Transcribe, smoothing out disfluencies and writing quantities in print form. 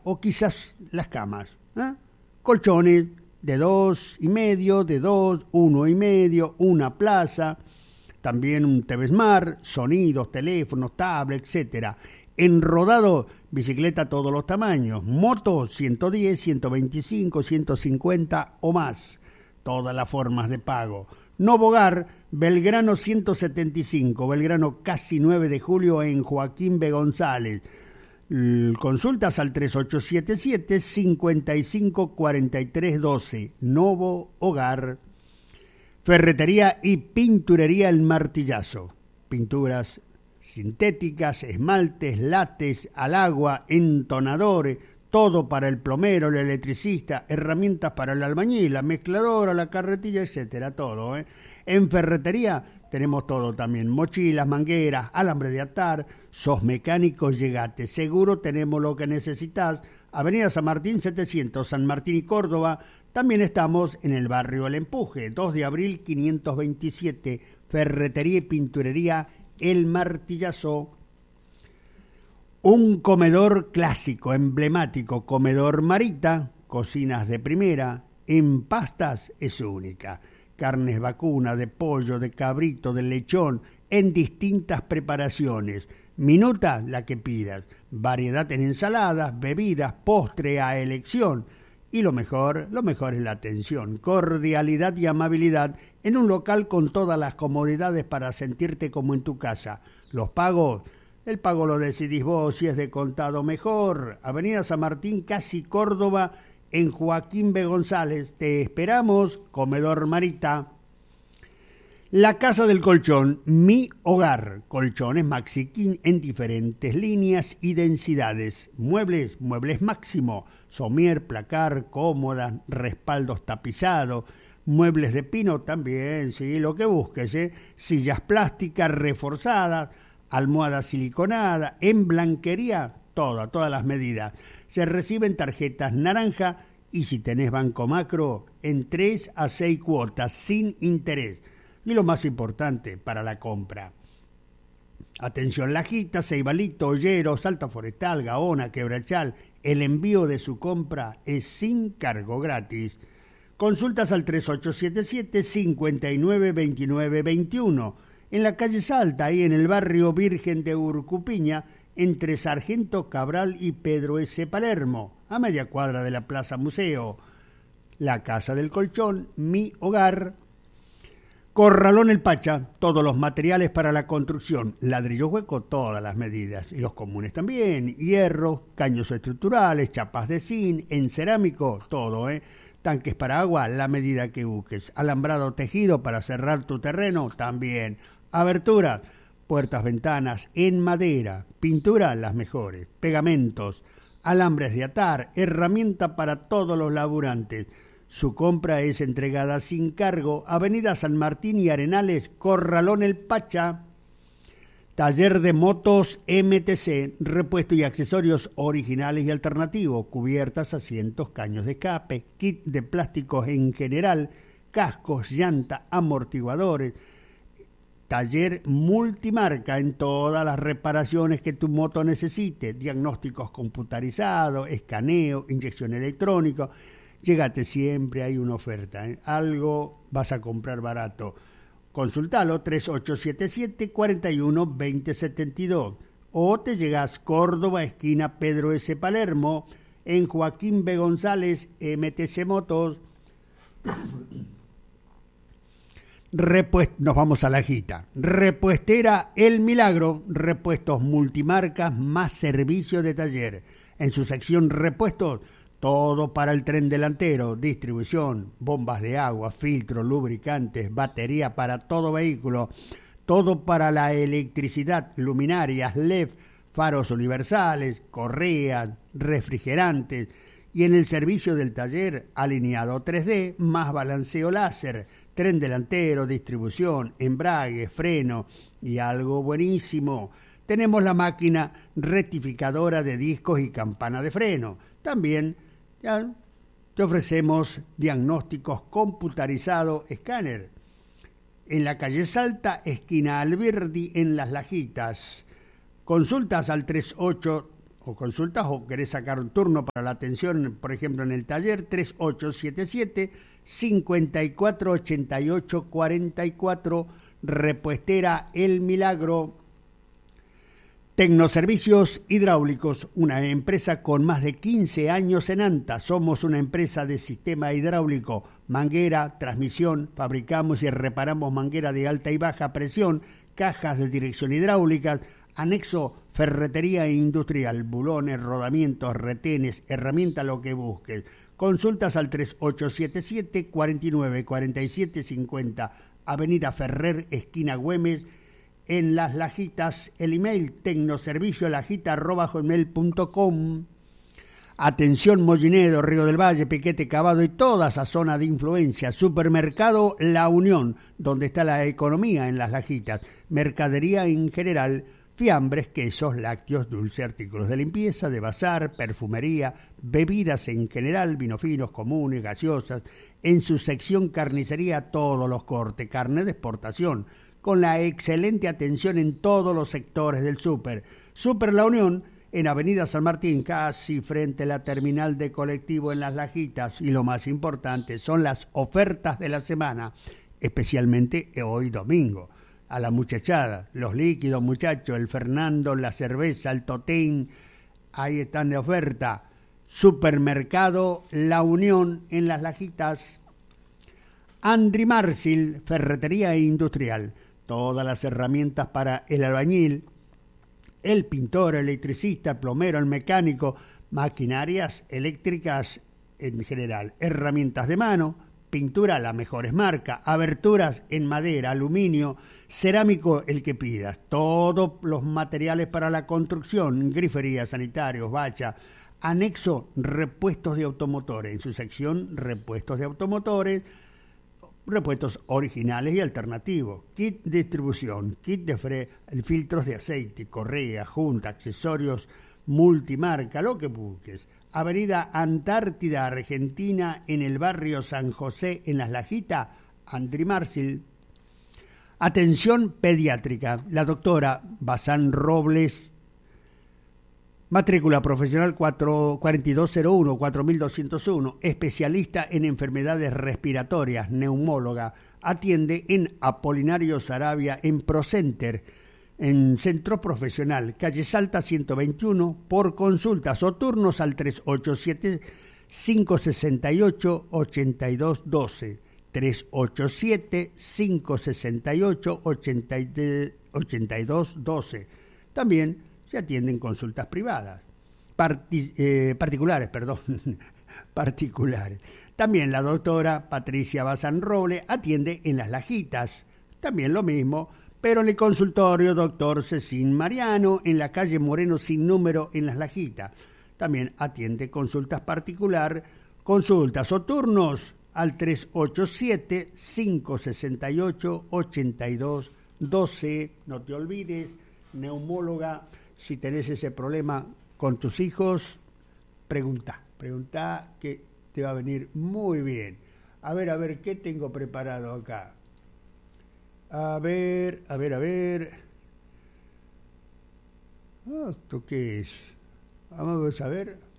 o quizás las camas. Colchones de 2,5, de 2, 1,5, una plaza, también un TV Smart, sonidos, teléfonos, tablet, etcétera. En rodado, bicicleta todos los tamaños, moto 110, 125, 150 o más, todas las formas de pago. Novo Hogar, Belgrano 175, Belgrano casi 9 de julio en Joaquín B. González. Consultas al 3877-554312. Novo Hogar. Ferretería y pinturería El Martillazo. Pinturas sintéticas, esmaltes, látex, al agua, entonadores, todo para el plomero, el electricista, herramientas para el albañil, la mezcladora, la carretilla, etcétera, todo. En ferretería tenemos todo también, mochilas, mangueras, alambre de atar, sos mecánico, llegate, seguro tenemos lo que necesitas. Avenida San Martín 700, San Martín y Córdoba. También estamos en el barrio El Empuje, 2 de abril 527, ferretería y pinturería El Martillazo. Un comedor clásico, emblemático, comedor Marita, cocinas de primera, en pastas es única. Carnes vacuna, de pollo, de cabrito, de lechón, en distintas preparaciones. Minuta, la que pidas. Variedad en ensaladas, bebidas, postre a elección. Y lo mejor es la atención, cordialidad y amabilidad en un local con todas las comodidades para sentirte como en tu casa. Los pagos, el pago lo decidís vos, si es de contado mejor. Avenida San Martín, casi Córdoba, en Joaquín B. González. Te esperamos, Comedor Marita. La Casa del Colchón, Mi Hogar. Colchones Maxi King en diferentes líneas y densidades. Muebles máximo. Somier, placar, cómodas, respaldos tapizados. Muebles de pino también, sí, lo que busques, Sillas plásticas reforzadas, almohadas siliconadas, en blanquería, todas las medidas. Se reciben tarjetas naranja y si tenés Banco Macro, en 3 a 6 cuotas, sin interés. Y lo más importante, para la compra. Atención Lajita, Ceibalito, Ollero, Salta Forestal, Gaona, Quebrachal. El envío de su compra es sin cargo, gratis. Consultas al 3877-592921. En la calle Salta, ahí en el barrio Virgen de Urcupiña, entre Sargento Cabral y Pedro S. Palermo, a media cuadra de la Plaza Museo. La Casa del Colchón, Mi Hogar. Corralón El Pacha, todos los materiales para la construcción, ladrillo hueco, todas las medidas, y los comunes también, hierro, caños estructurales, chapas de zinc, en cerámico, todo, tanques para agua, la medida que busques, alambrado tejido para cerrar tu terreno, también, aberturas, puertas, ventanas, en madera, pintura, las mejores, pegamentos, alambres de atar, herramienta para todos los laburantes. Su compra es entregada sin cargo. Avenida San Martín y Arenales, Corralón El Pacha. Taller de motos MTC, repuesto y accesorios originales y alternativos, cubiertas, asientos, caños de escape, kit de plásticos en general, cascos, llanta, amortiguadores. Taller multimarca en todas las reparaciones que tu moto necesite, diagnósticos computarizados, escaneo, inyección electrónica. Llégate, siempre hay una oferta, algo vas a comprar barato. Consultalo 3877-412072 o te llegás Córdoba, esquina Pedro S. Palermo, en Joaquín B. González, MTC Motos. Nos vamos a la Jita. Repuestera El Milagro, repuestos multimarcas más servicio de taller. En su sección repuestos, todo para el tren delantero, distribución, bombas de agua, filtros, lubricantes, batería para todo vehículo, todo para la electricidad, luminarias, LED, faros universales, correas, refrigerantes y en el servicio del taller, alineado 3D más balanceo láser, tren delantero, distribución, embrague, freno y algo buenísimo. Tenemos la máquina rectificadora de discos y campana de freno. También te ofrecemos diagnósticos computarizados, escáner. En la calle Salta, esquina Alberdi, en Las Lajitas. Consultas al o consultas o querés sacar un turno para la atención, por ejemplo, en el taller 3877-548844, Repuestera El Milagro. Tecnoservicios Hidráulicos, una empresa con más de 15 años en ANTA. Somos una empresa de sistema hidráulico, manguera, transmisión, fabricamos y reparamos manguera de alta y baja presión, cajas de dirección hidráulicas, anexo ferretería industrial, bulones, rodamientos, retenes, herramienta lo que busques. Consultas al 3877 49 47 50, Avenida Ferrer, esquina Güemes, en Las Lajitas. El email tecnoserviciolajita@hotmail.com. Atención Mollinedo, Río del Valle, Piquete, Cavado y toda esa zona de influencia. Supermercado La Unión, donde está la economía en Las Lajitas. Mercadería en general, fiambres, quesos, lácteos, dulces, artículos de limpieza, de bazar, perfumería, bebidas en general, vinos finos, comunes, gaseosas. En su sección carnicería, todos los cortes, carne de exportación, con la excelente atención en todos los sectores del súper. Súper La Unión, en Avenida San Martín, casi frente a la terminal de colectivo en Las Lajitas. Y lo más importante son las ofertas de la semana, especialmente hoy domingo. A la muchachada, los líquidos, muchachos, el Fernando, la cerveza, el Totín, ahí están de oferta. Supermercado La Unión en Las Lajitas. Andri Marsil, ferretería industrial. Todas las herramientas para el albañil, el pintor, el electricista, el plomero, el mecánico, maquinarias eléctricas en general, herramientas de mano, pintura, las mejores marcas, aberturas en madera, aluminio, cerámico, el que pidas, todos los materiales para la construcción, grifería, sanitarios, bacha, anexo, repuestos de automotores, en su sección repuestos de automotores, repuestos originales y alternativos, kit de distribución, kit de filtros de aceite, correa, junta, accesorios multimarca, lo que busques. Avenida Antártida, Argentina, en el barrio San José, en Las Lajitas, Andri Marsil. Atención pediátrica, la doctora Bazán Robles, matrícula profesional 4201, 4201, especialista en enfermedades respiratorias, neumóloga, atiende en Apolinario Saravia, en ProCenter, en Centro Profesional, calle Salta 121, por consultas o turnos al 387-568-8212, 387-568-8212. También se atienden consultas privadas, particulares. También la doctora Patricia Bazán Roble atiende en Las Lajitas, también lo mismo, pero en el consultorio doctor Cecín Mariano, en la calle Moreno sin número, en Las Lajitas. También atiende consultas particular, consultas o turnos al 387-568-8212. No te olvides, neumóloga. Si tenés ese problema con tus hijos, pregunta que te va a venir muy bien. A ver, ¿qué tengo preparado acá? A ver. ¿Esto qué es? Vamos a ver.